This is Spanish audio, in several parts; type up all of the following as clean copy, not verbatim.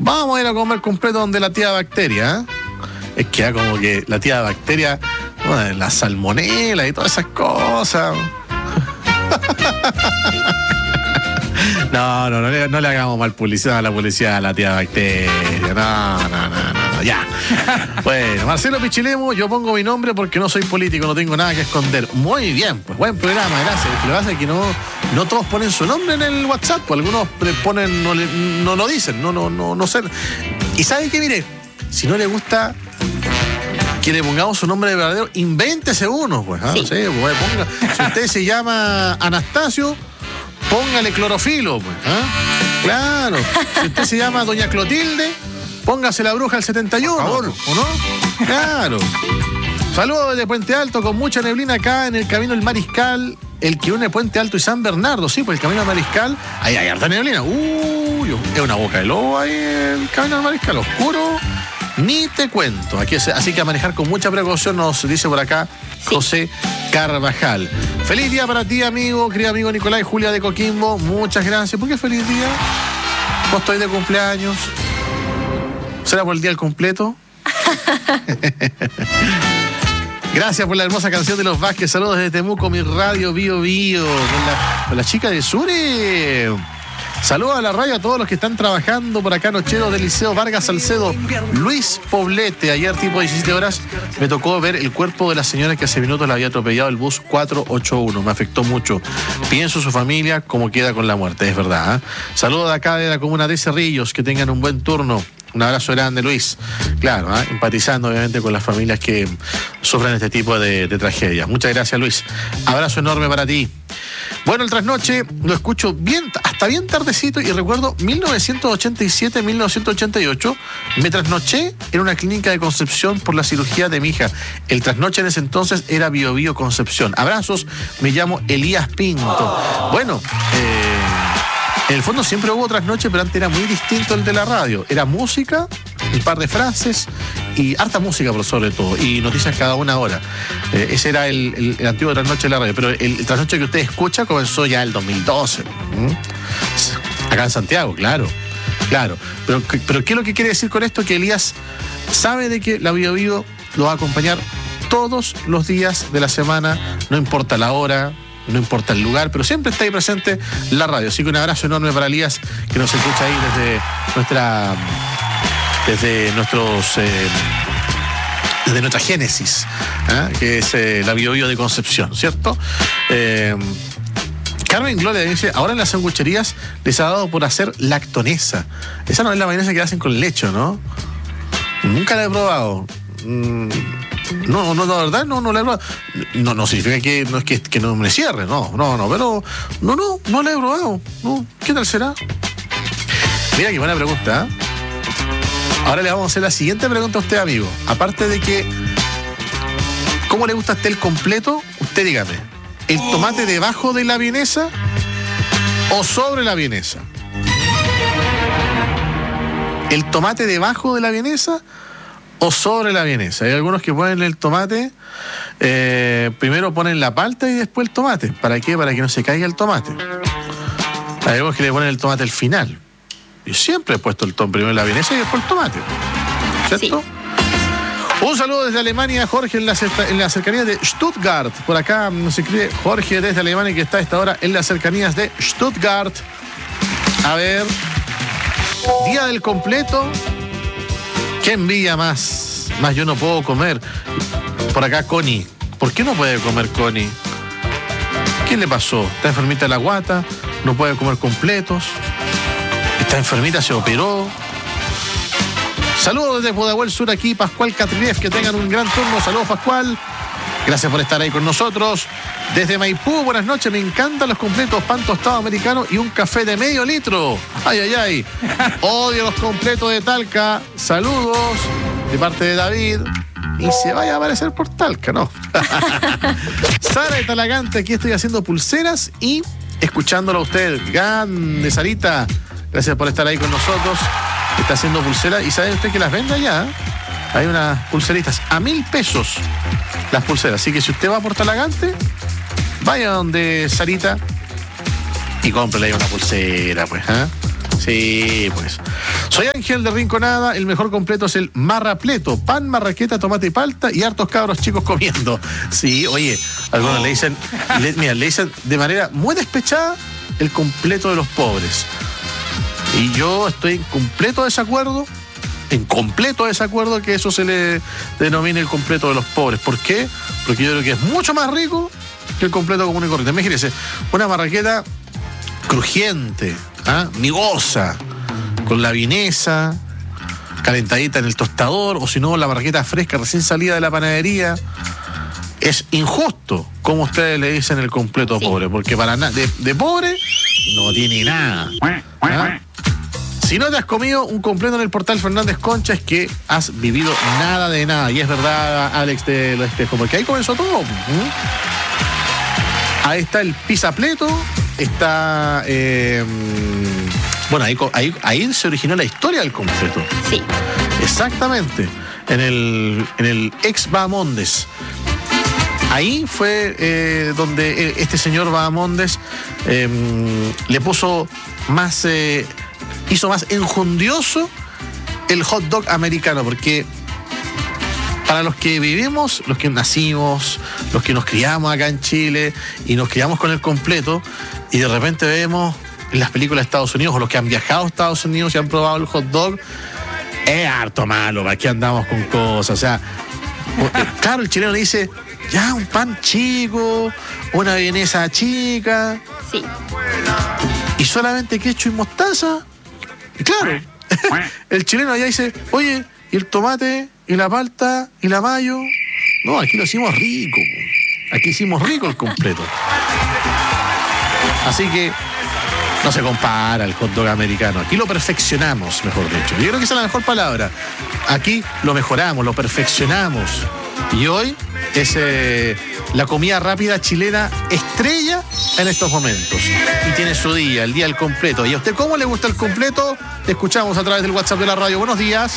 Vamos a ir a comer completo donde la tía Bacteria, ¿eh? Es que como que la tía Bacteria, bueno, la salmonela y todas esas cosas. No le hagamos mal publicidad a la publicidad a la tía Bacteria. No, ya. Bueno, Marcelo Pichilemo, yo pongo mi nombre porque no soy político, no tengo nada que esconder. Muy bien, pues buen programa, gracias. Lo que pasa es que no todos ponen su nombre en el WhatsApp, pues algunos ponen, no lo dicen, no sé. Y ¿sabe qué? Mire, si no le gusta que le pongamos su nombre de verdadero, invéntese uno, pues. Sí. No sé, pues, si usted se llama Anastasio, póngale clorofilo, pues. Claro. Si usted se llama Doña Clotilde, póngase la bruja del 71. Por favor, ¿o no? Claro. Saludos desde Puente Alto, con mucha neblina acá en el camino del Mariscal, el que une Puente Alto y San Bernardo. Sí, pues el camino del Mariscal, ahí hay harta neblina. Es una boca de lobo ahí el camino del Mariscal, oscuro. Ni te cuento. Así que a manejar con mucha precaución, nos dice por acá José Carvajal. Feliz día para ti, amigo, querido amigo Nicolás y Julia de Coquimbo. Muchas gracias. ¿Por qué feliz día? Vos estoy de cumpleaños. ¿Será por el día al completo? Gracias por la hermosa canción de Los Vázquez. Saludos desde Temuco, mi radio Bio Bio. Con la chica de Sure. Saludos a la radio a todos los que están trabajando por acá, nocheros del Liceo Vargas Salcedo. Luis Poblete, ayer tipo 17 horas me tocó ver el cuerpo de la señora que hace minutos la había atropellado el bus 481. Me afectó mucho. Pienso su familia cómo queda con la muerte, es verdad. Saludos de acá de la comuna de Cerrillos, que tengan un buen turno. Un abrazo grande, Luis. Claro, empatizando obviamente con las familias que sufren este tipo de tragedias. Muchas gracias, Luis. Abrazo enorme para ti. Bueno, el trasnoche lo escucho hasta bien tardecito y recuerdo 1987-1988 me trasnoché en una clínica de Concepción por la cirugía de mi hija. El trasnoche en ese entonces era Bio Bio Concepción. Abrazos, me llamo Elías Pinto. Bueno, en el fondo siempre hubo trasnoche, pero antes era muy distinto el de la radio. Era música, un par de frases y harta música por sobre todo, y noticias cada una hora. Ese era el antiguo trasnoche de la radio, pero el trasnoche que usted escucha comenzó ya el 2012. Acá en Santiago, claro. Pero ¿qué es lo que quiere decir con esto? Que Elías sabe de que la Bio Bio lo va a acompañar todos los días de la semana, no importa la hora, no importa el lugar, pero siempre está ahí presente la radio. Así que un abrazo enorme para Elías, que nos escucha ahí desde nuestra génesis, que es la Bio Bio de Concepción, ¿cierto? Carmen Gloria dice, ahora en las sangucherías les ha dado por hacer lactonesa. Esa no es la mayonesa que hacen con leche, ¿no? Nunca la he probado. No, la verdad, no la he probado. No significa que no es que no me cierre, no, pero no la he probado. No, ¿qué tal será? Mira qué buena pregunta, Ahora le vamos a hacer la siguiente pregunta a usted, amigo. Aparte de que, ¿cómo le gusta a usted el completo? Usted dígame, ¿el tomate debajo de la vienesa o sobre la vienesa? ¿El tomate debajo de la vienesa o sobre la vienesa? Hay algunos que ponen el tomate, primero ponen la palta y después el tomate. ¿Para qué? Para que no se caiga el tomate. Hay algunos que le ponen el tomate al final. Yo siempre he puesto primero la vienesa y después el tomate, ¿cierto? Sí. Un saludo desde Alemania, Jorge, en la cercanía de Stuttgart. Por acá nos escribe Jorge desde Alemania, que está a esta hora en las cercanías de Stuttgart. A ver, día del completo. ¿Qué envidia más yo no puedo comer? Por acá Connie. ¿Por qué no puede comer Connie? ¿Qué le pasó? ¿Está enfermita de la guata? ¿No puede comer completos? ¿Está enfermita? ¿Se operó? Saludos desde Pudahuel Sur, aquí Pascual Catrilev, que tengan un gran turno. Saludos, Pascual. Gracias por estar ahí con nosotros. Desde Maipú, buenas noches. Me encantan los completos, pan tostado americano y un café de medio litro. Ay. Odio los completos de Talca. Saludos de parte de David. Y se vaya a aparecer por Talca, ¿no? Sara de Talagante, aquí estoy haciendo pulseras y escuchándolo a usted. Grande, Sarita. Gracias por estar ahí con nosotros. Está haciendo pulseras. ¿Y sabe usted que las vende allá? Hay unas pulseritas a 1.000 pesos las pulseras. Así que si usted va por Talagante, vaya donde Sarita y cómprele ahí una pulsera, pues. Sí, pues. Soy Ángel de Rinconada, el mejor completo es el marrapleto, pan, marraqueta, tomate y palta y hartos cabros chicos comiendo. Sí, oye, algunos le dicen de manera muy despechada el completo de los pobres. Y yo estoy en completo desacuerdo que eso se le denomine el completo de los pobres. ¿Por qué? Porque yo creo que es mucho más rico que el completo común y corriente. Imagínense, una marraqueta crujiente, migosa, con la vienesa calentadita en el tostador, o si no, la marraqueta fresca recién salida de la panadería. Es injusto como ustedes le dicen el completo pobre, porque para de pobre no tiene nada. Si no te has comido un completo en el Portal Fernández Concha, es que has vivido nada de nada. Y es verdad, Alex de Lo Espejo, porque ahí comenzó todo. Ahí está el pisapleto, está... bueno, ahí se originó la historia del completo. Sí. Exactamente. En el ex Bahamondes. Ahí fue donde este señor Bahamondes le puso más... hizo más enjundioso el hot dog americano, porque para los que vivimos, los que nacimos, los que nos criamos acá en Chile y nos criamos con el completo, y de repente vemos en las películas de Estados Unidos, o los que han viajado a Estados Unidos y han probado el hot dog, es harto malo, ¿para qué andamos con cosas? O sea, claro, el chileno le dice, ya, un pan chico, una vienesa chica. Sí. Y solamente ketchup y mostaza. Y claro, el chileno allá dice, oye, ¿y el tomate, y la palta, y la mayo? No, aquí lo hicimos rico. Aquí hicimos rico el completo. Así que no se compara el hot dog americano. Aquí lo perfeccionamos, mejor dicho. Yo creo que esa es la mejor palabra. Aquí lo mejoramos, lo perfeccionamos. Y hoy es la comida rápida chilena estrella en estos momentos. Y tiene su día, el día del completo. ¿Y a usted cómo le gusta el completo? Te escuchamos a través del WhatsApp de la radio. Buenos días.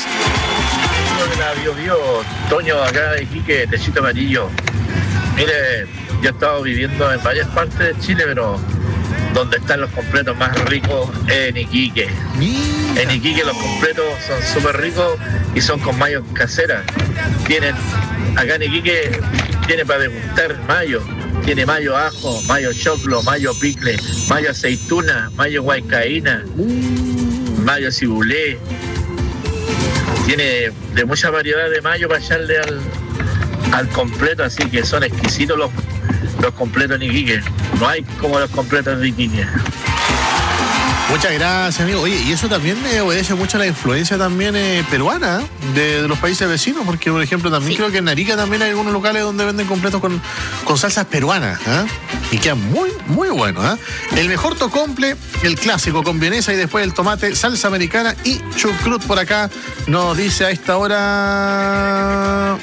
Toño, acá de Iquique, Techito Amarillo. Mire, yo he estado viviendo en varias partes de Chile, pero donde están los completos más ricos es en Iquique. Mira. En Iquique los completos son súper ricos y son con mayo casera. Acá en Iquique tiene para degustar mayo. Tiene mayo ajo, mayo choclo, mayo picle, mayo aceituna, mayo huaycaína, mayo cibulé. Tiene de mucha variedad de mayo para echarle al completo, así que son exquisitos los completos en Iquique. No hay como los completos de Iquique. Muchas gracias, amigo. Oye, y eso también obedece mucho a la influencia también peruana de los países vecinos, porque, por ejemplo, también creo que en Arica también hay algunos locales donde venden completos con salsas peruanas, y quedan muy, muy buenos. El mejor tocomple, el clásico, con vienesa y después el tomate, salsa americana y chucrut por acá, nos dice a esta hora...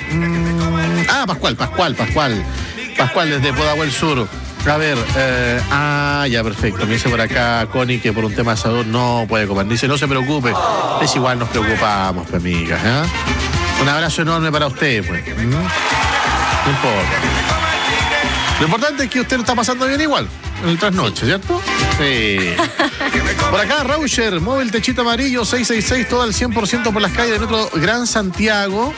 Pascual desde Pudahuel Sur. A ver, ya, perfecto. Me dice por acá Connie que por un tema de salud no puede comer. Dice, no se preocupe, es igual, nos preocupamos, pues, amigas. Un abrazo enorme para usted, pues. No importa. Lo importante es que usted lo está pasando bien igual, en el trasnoche, ¿cierto? Sí. Por acá, Rauscher, móvil Techito Amarillo, 666, todo al 100% por las calles de nuestro Gran Santiago.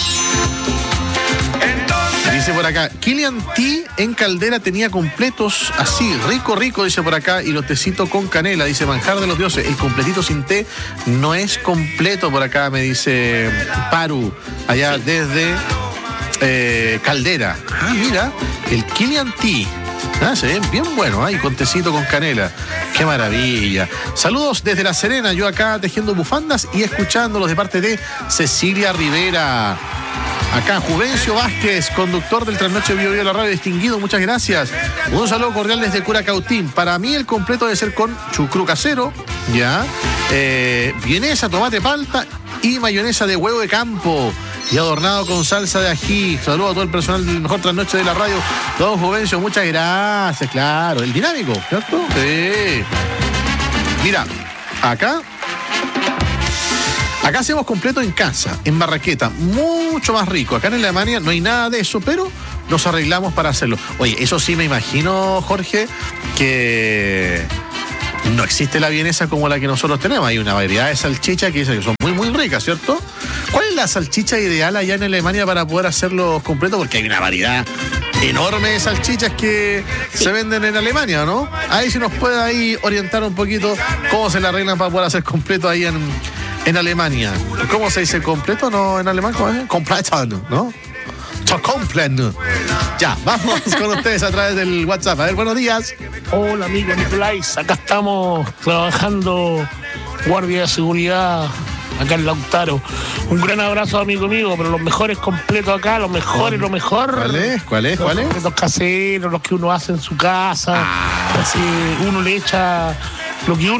Dice por acá, Killian T en Caldera tenía completos así, rico, dice por acá, y los tecitos con canela, dice manjar de los dioses. El completito sin té no es completo, por acá me dice Paru, allá desde Caldera. Mira, el Killian T. Se ven bien buenos, y con tecito con canela. ¡Qué maravilla! Saludos desde La Serena, yo acá tejiendo bufandas y escuchándolos de parte de Cecilia Rivera. Acá Juvencio Vázquez, conductor del Trasnoche Bio Bio de la radio, distinguido, muchas gracias. Un saludo cordial desde Curacautín. Para mí el completo debe ser con chucrú casero, vienesa, tomate, palta y mayonesa de huevo de campo y adornado con salsa de ají. Saludo a todo el personal del mejor Trasnoche de la radio. Don Juvencio, muchas gracias, claro. El dinámico, ¿cierto? Sí. Mira, acá hacemos completo en casa, en barraqueta, mucho más rico. Acá en Alemania no hay nada de eso, pero nos arreglamos para hacerlo. Oye, eso sí me imagino, Jorge, que no existe la vienesa como la que nosotros tenemos. Hay una variedad de salchichas que son muy, muy ricas, ¿cierto? ¿Cuál es la salchicha ideal allá en Alemania para poder hacerlos completos? Porque hay una variedad enorme de salchichas que se venden en Alemania, ¿no? Ahí si nos puede ahí orientar un poquito cómo se la arreglan para poder hacer completo ahí en Alemania. ¿Cómo se dice completo? ¿No en alemán? ¿Cómo es? Completo, ¿no? Completo. Ya, vamos con ustedes a través del WhatsApp. A ver, buenos días. Hola, amigo Nicolás. Acá estamos trabajando guardia de seguridad acá en Lautaro. Un gran abrazo, amigo mío, pero los mejores completos acá, lo mejor. ¿Cuál es? Los completos caseros, los que uno hace en su casa. Así uno le echa lo que a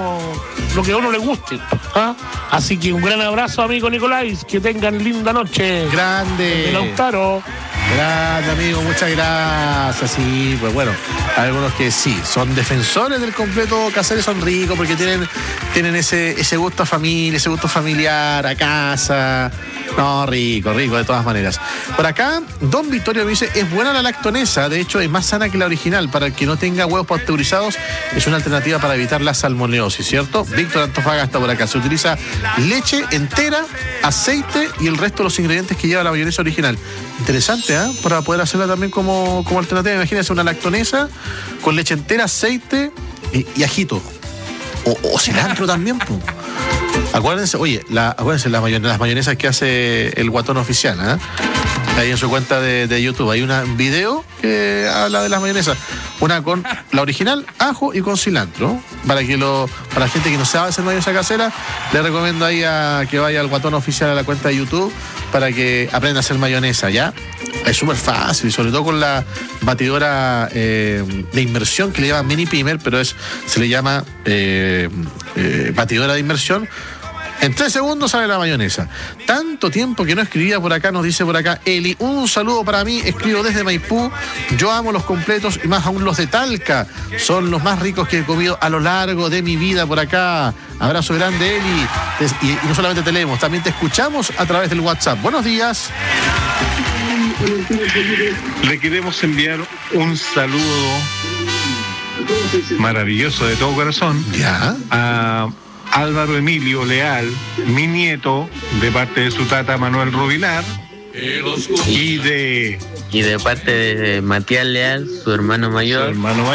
uno le guste. Así que un gran abrazo, amigo Nicolás, que tengan linda noche. Grande. De Lautaro. Grande, amigo, muchas gracias. Sí, pues bueno, algunos que sí, son defensores del completo casero, son ricos porque tienen ese gusto a familia, ese gusto familiar, a casa. No, rico, de todas maneras. Por acá, Don Vittorio me dice, es buena la lactonesa, de hecho es más sana que la original. Para el que no tenga huevos pasteurizados, es una alternativa para evitar la salmonelosis, ¿cierto? Víctor Antofagasta por acá, se utiliza leche entera, aceite y el resto de los ingredientes que lleva la mayonesa original. Interesante, ¿eh? Para poder hacerla también como alternativa. Imagínense una lactonesa con leche entera, aceite y ajito. O cilantro también, pues. Acuérdense, las mayonesas que hace el Guatón Oficial, ¿eh? Ahí en su cuenta de YouTube hay un video que habla de las mayonesas. Una con la original, ajo y con cilantro. Para la gente que no sabe hacer mayonesa casera, le recomiendo ahí que vaya al Guatón Oficial a la cuenta de YouTube para que aprenda a hacer mayonesa, ¿ya? Es súper fácil, sobre todo con la batidora de inmersión que le llaman mini pimer, pero se le llama batidora de inmersión. En 3 segundos sale la mayonesa. Tanto tiempo que no escribía por acá, nos dice por acá Eli. Un saludo para mí, escribo desde Maipú. Yo amo los completos y más aún los de Talca. Son los más ricos que he comido a lo largo de mi vida por acá. Abrazo grande, Eli. Y no solamente te leemos, también te escuchamos a través del WhatsApp. Buenos días. Le queremos enviar un saludo maravilloso de todo corazón a Álvaro Emilio Leal, mi nieto, de parte de su tata Manuel Rubilar, y de parte de Matías Leal, su hermano mayor.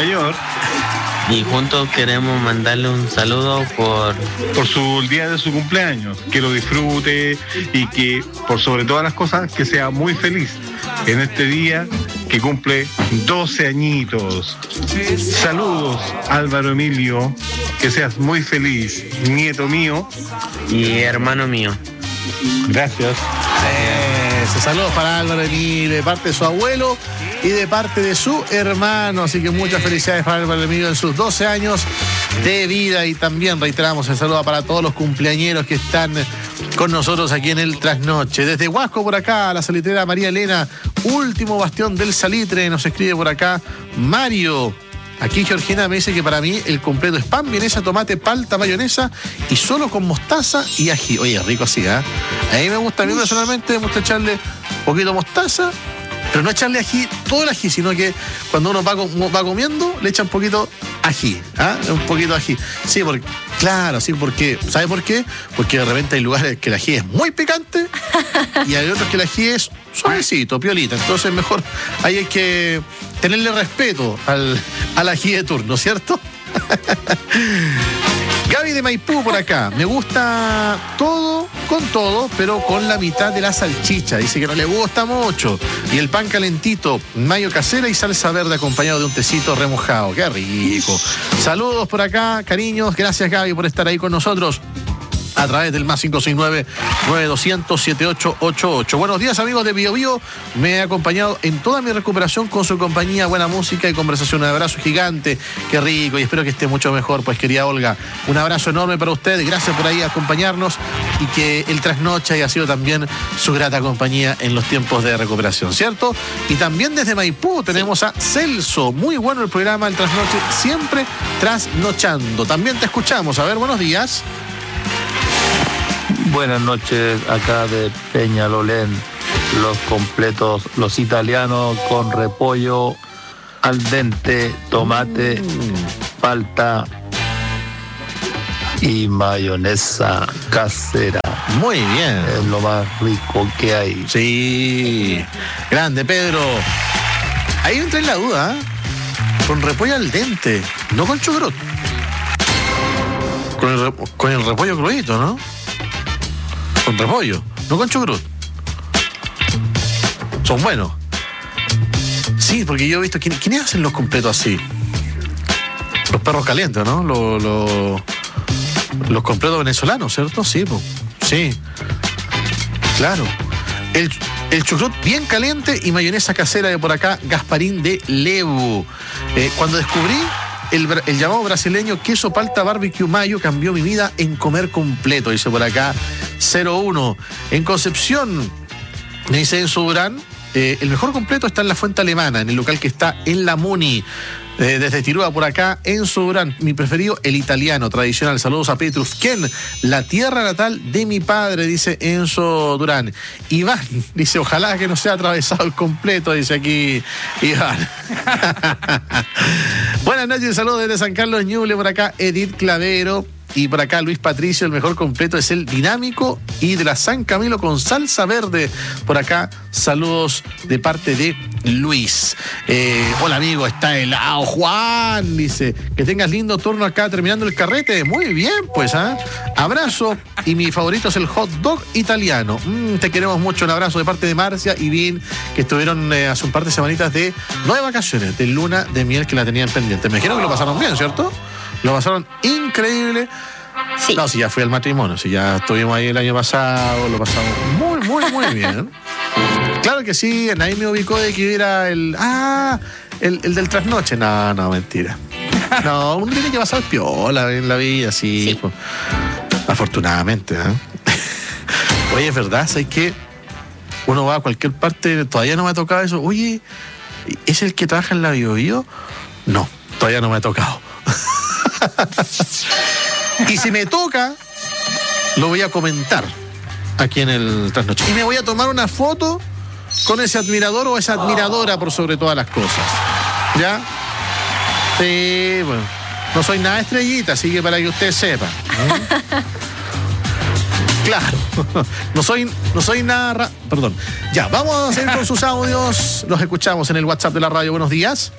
Y juntos queremos mandarle un saludo por el día de su cumpleaños, que lo disfrute y que, por sobre todas las cosas, que sea muy feliz en este día que cumple 12 añitos. Saludos, Álvaro Emilio, que seas muy feliz, nieto mío y hermano mío. Gracias. Saludos para Álvaro Emilio, de parte de su abuelo y de parte de su hermano. Así que muchas felicidades para Álvaro Emilio en sus 12 años de vida. Y también reiteramos el saludo para todos los cumpleañeros que están con nosotros aquí en el Trasnoche. Desde Huasco por acá, la salitrera María Elena, último bastión del salitre, nos escribe por acá Mario. Aquí Georgina me dice que para mí el completo es pan, vienesa, tomate, palta, mayonesa y solo con mostaza y ají. Oye, es rico así, ¿eh? A mí me gusta, a mí personalmente me gusta echarle un poquito de mostaza, pero no echarle ají, todo el ají, sino que cuando uno va comiendo, le echa un poquito ají, un poquito de ají. Sí, porque, ¿sabe por qué? Porque de repente hay lugares que el ají es muy picante y hay otros que el ají es suavecito, piolita. Entonces mejor ahí hay que tenerle respeto al ají de turno, ¿cierto? Gaby de Maipú por acá. Me gusta todo con todo, pero con la mitad de la salchicha. Dice que no le gusta mucho. Y el pan calentito, mayo casera y salsa verde acompañado de un tecito remojado. ¡Qué rico! Saludos por acá, cariños. Gracias, Gaby, por estar ahí con nosotros a través del más 569-9200-7888. Buenos días, amigos de Bio Bio. Me he acompañado en toda mi recuperación con su compañía, buena música y conversación. Un abrazo gigante, qué rico, y espero que esté mucho mejor, pues, querida Olga. Un abrazo enorme para ustedes, gracias por ahí acompañarnos y que el Trasnoche haya sido también su grata compañía en los tiempos de recuperación, ¿cierto? Y también desde Maipú tenemos a Celso. Muy bueno el programa El Trasnoche, siempre trasnochando. También te escuchamos. A ver, buenos días. Buenas noches, acá de Peñalolén, los completos, los italianos con repollo al dente, tomate, palta y mayonesa casera. Muy bien. Es lo más rico que hay. Sí. Grande, Pedro. Ahí entré en la duda, ¿eh? Con repollo al dente, no con chucrut. Con el repollo crudito, ¿no? Con repollo, no con chucrut. Son buenos. Sí, porque yo he visto... ¿Quiénes hacen los completos así? Los perros calientes, ¿no? Los completos venezolanos, ¿cierto? Sí, pues. Sí. Claro. El chucrut bien caliente y mayonesa casera de por acá, Gasparín de Lebu. Cuando descubrí el llamado brasileño queso palta barbecue mayo, cambió mi vida en comer completo, dice por acá 01. En Concepción, me dice Enzo Durán, el mejor completo está en la Fuente Alemana, en el local que está en la Muni. Desde Tirúa por acá, Enzo Durán, mi preferido, el italiano tradicional. Saludos a Petrusquén, la tierra natal de mi padre, dice Enzo Durán. Iván dice, ojalá que no sea atravesado el completo, dice aquí Iván. Buenas noches, saludos desde San Carlos Ñuble, por acá Edith Clavero. Y por acá Luis Patricio, el mejor completo es el dinámico y de la San Camilo con salsa verde. Por acá, saludos de parte de Luis. Hola amigo, está helado Juan, dice, que tengas lindo turno acá terminando el carrete. Muy bien, pues, abrazo, y mi favorito es el hot dog italiano. Te queremos mucho, un abrazo de parte de Marcia y Vin, que estuvieron hace un par de semanitas de vacaciones, de luna de miel, que la tenían pendiente. Me dijeron que lo pasaron bien, ¿cierto? Lo pasaron increíble. Sí. No, si ya fui al matrimonio, si ya estuvimos ahí el año pasado, lo pasamos muy bien. Claro que sí, nadie me ubicó de que hubiera el del trasnoche. No, mentira. No, uno tiene que pasar piola en la vida, sí. Pues, afortunadamente, Oye, es verdad, ¿sabes qué? Uno va a cualquier parte, todavía no me ha tocado eso. Oye, ¿es el que trabaja en la Bio Bio? No, todavía no me ha tocado. Y si me toca, lo voy a comentar aquí en el trasnoche. Y me voy a tomar una foto con ese admirador o esa admiradora por sobre todas las cosas. ¿Ya? Sí, bueno. No soy nada estrellita, así que para que usted sepa. Claro. No soy nada... Perdón. Ya, vamos a seguir con sus audios. Los escuchamos en el WhatsApp de la radio. Buenos días.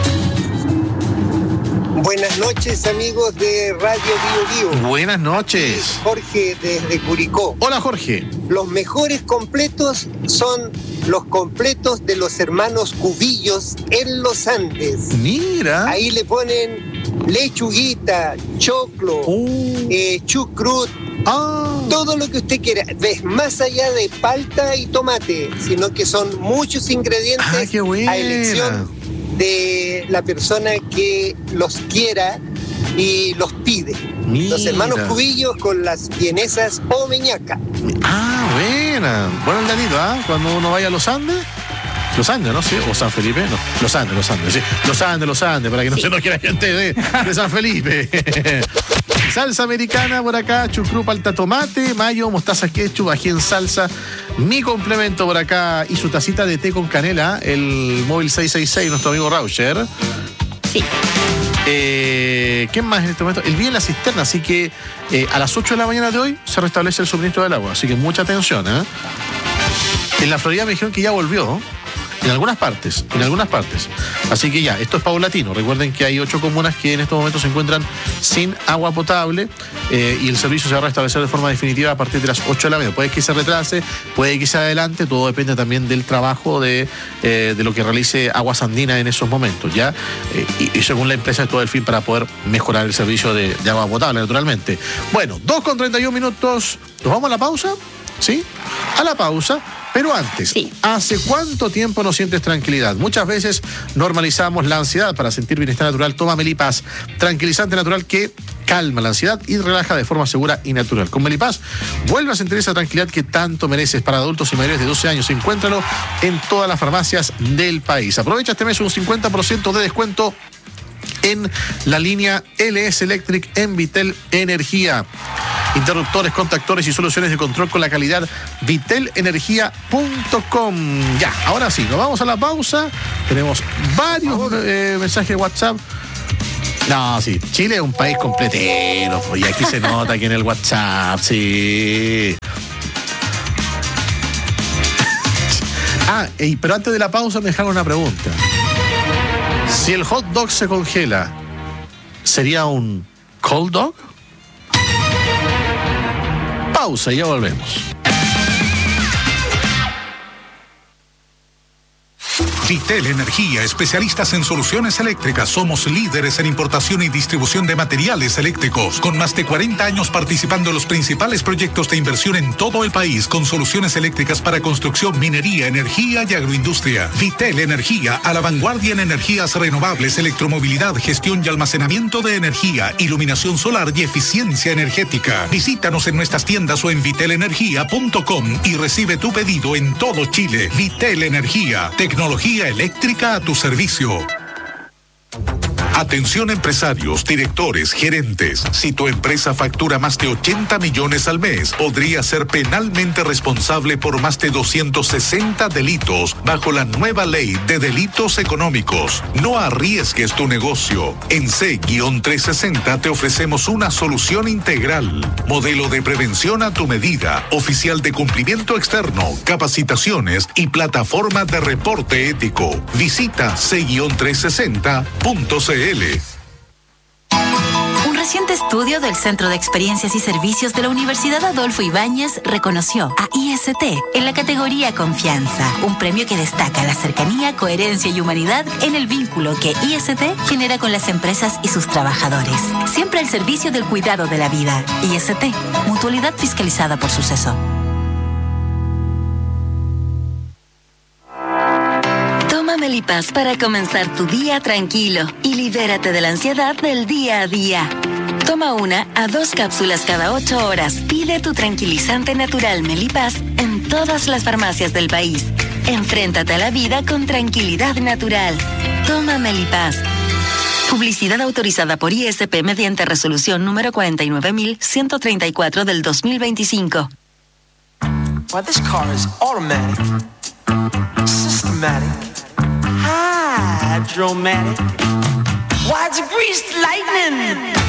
Buenas noches, amigos de Radio Bio Bio. Buenas noches. Jorge desde Curicó. Hola, Jorge. Los mejores completos son los completos de los hermanos Cubillos en los Andes. Mira. Ahí le ponen lechuguita, choclo, chucrut, todo lo que usted quiera. Ves, más allá de palta y tomate, sino que son muchos ingredientes qué buena. A elección de la persona que los quiera y los pide. Mira. Los hermanos Cubillos con las vienesas o meñaca. Buena. Bueno el datito, cuando uno vaya a los Andes. Los Andes, ¿no? Sí, o San Felipe, no. Los Andes, sí. Los Andes, para que no se nos quiera gente de San Felipe. Salsa americana por acá, chucrut, palta, tomate, mayo, mostaza, ketchup, ají en salsa. Mi complemento por acá y su tacita de té con canela, el móvil 666, nuestro amigo Rauscher. Sí. ¿Qué más en este momento? El día en la cisterna, así que a las 8 de la mañana de hoy se restablece el suministro del agua, así que mucha atención. En la Florida me dijeron que ya volvió. En algunas partes. Así que ya, esto es paulatino. Recuerden que hay 8 comunas que en estos momentos se encuentran sin agua potable y el servicio se va a restablecer de forma definitiva a partir de las 8 de la mañana. Puede que se retrase, puede que se adelante, todo depende también del trabajo de lo que realice Aguas Andinas en esos momentos, ¿ya? Y según la empresa, todo el fin para poder mejorar el servicio de agua potable, naturalmente. Bueno, 2:31 minutos. ¿Nos vamos a la pausa? ¿Sí? A la pausa. Pero antes, ¿hace cuánto tiempo no sientes tranquilidad? Muchas veces normalizamos la ansiedad. Para sentir bienestar natural, toma Melipaz, tranquilizante natural que calma la ansiedad y relaja de forma segura y natural. Con Melipaz, vuelve a sentir esa tranquilidad que tanto mereces. Para adultos y mayores de 12 años, encuéntralo en todas las farmacias del país. Aprovecha este mes un 50% de descuento en la línea LS Electric en Vitel Energía. Interruptores, contactores y soluciones de control con la calidad vitelenergia.com. Ya, ahora sí, nos vamos a la pausa. Tenemos varios mensajes de WhatsApp. No, sí, Chile es un país completero, y aquí se nota aquí en el WhatsApp, sí. Pero antes de la pausa me dejaron una pregunta. Si el hot dog se congela, ¿sería un cold dog? Pausa y ya volvemos. Vitel Energía, especialistas en soluciones eléctricas. Somos líderes en importación y distribución de materiales eléctricos. Con más de 40 años participando en los principales proyectos de inversión en todo el país, con soluciones eléctricas para construcción, minería, energía y agroindustria. Vitel Energía, a la vanguardia en energías renovables, electromovilidad, gestión y almacenamiento de energía, iluminación solar y eficiencia energética. Visítanos en nuestras tiendas o en vitelenergia.com y recibe tu pedido en todo Chile. Vitel Energía, tecnología eléctrica a tu servicio. Atención empresarios, directores, gerentes. Si tu empresa factura más de 80 millones al mes, podría ser penalmente responsable por más de 260 delitos bajo la nueva ley de delitos económicos. No arriesgues tu negocio. En C-360 te ofrecemos una solución integral. Modelo de prevención a tu medida, oficial de cumplimiento externo, capacitaciones y plataforma de reporte ético. Visita C-360.cl. Un reciente estudio del Centro de Experiencias y Servicios de la Universidad Adolfo Ibáñez reconoció a IST en la categoría Confianza, un premio que destaca la cercanía, coherencia y humanidad en el vínculo que IST genera con las empresas y sus trabajadores. Siempre al servicio del cuidado de la vida. IST, mutualidad fiscalizada por Suceso. Melipaz para comenzar tu día tranquilo y libérate de la ansiedad del día a día. Toma 1 a 2 cápsulas cada 8 horas. Pide tu tranquilizante natural Melipaz en todas las farmacias del país. Enfréntate a la vida con tranquilidad natural. Toma Melipaz. Publicidad autorizada por ISP mediante resolución número 49.134 del 2025. Well, this car is automatic, systematic, hydromatic. Why, it's greased lightning.